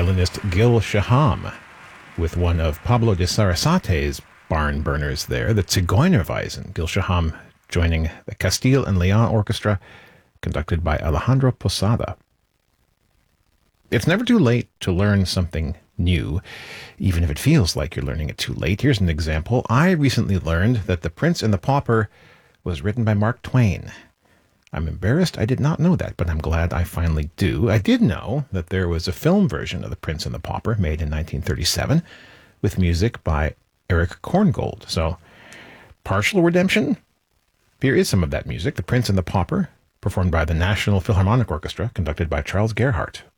violinist Gil Shaham, with one of Pablo de Sarasate's barn burners there, the Zigeunerweisen. Gil Shaham joining the Castile and Leon Orchestra, conducted by Alejandro Posada. It's never too late to learn something new, even if it feels like you're learning it too late. Here's an example. I recently learned that The Prince and the Pauper was written by Mark Twain. I'm embarrassed I did not know that, but I'm glad I finally do. I did know that there was a film version of The Prince and the Pauper made in 1937 with music by Eric Korngold. So, partial redemption? Here is some of that music. The Prince and the Pauper, performed by the National Philharmonic Orchestra, conducted by Charles Gerhardt.